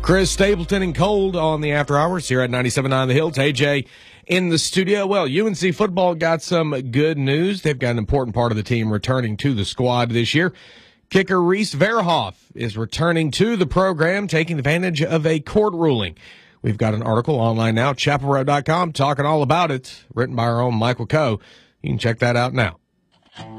Chris Stapleton and Cold on the After Hours here at 97.9 The Hill. AJ in the studio. Well, UNC football got some good news. They've got an important part of the team returning to the squad this year. Kicker Reese Verhoff is returning to the program, taking advantage of a court ruling. We've got an article online now, chapelroad.com, talking all about it, written by our own Michael Coe. You can check that out now.